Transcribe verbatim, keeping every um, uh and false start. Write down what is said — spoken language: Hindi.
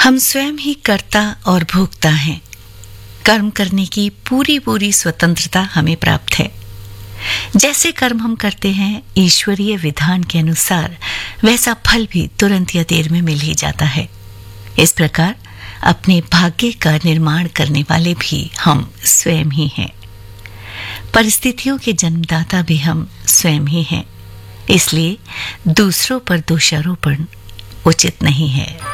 हम स्वयं ही कर्ता और भोक्ता हैं। कर्म करने की पूरी पूरी स्वतंत्रता हमें प्राप्त है। जैसे कर्म हम करते हैं, ईश्वरीय विधान के अनुसार वैसा फल भी तुरंत या देर में मिल ही जाता है। इस प्रकार अपने भाग्य का निर्माण करने वाले भी हम स्वयं ही हैं। परिस्थितियों के जन्मदाता भी हम स्वयं ही हैं। इसलिए दूसरों पर दोषारोपण उचित नहीं है।